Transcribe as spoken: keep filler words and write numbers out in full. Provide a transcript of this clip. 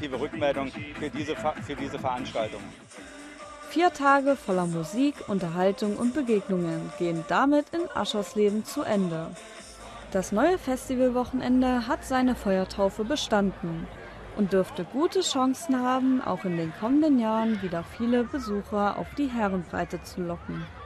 positive Rückmeldung für diese, für diese Veranstaltung. Vier Tage voller Musik, Unterhaltung und Begegnungen gehen damit in Aschersleben zu Ende. Das neue Festivalwochenende hat seine Feuertaufe bestanden und dürfte gute Chancen haben, auch in den kommenden Jahren wieder viele Besucher auf die Herrenbreite zu locken.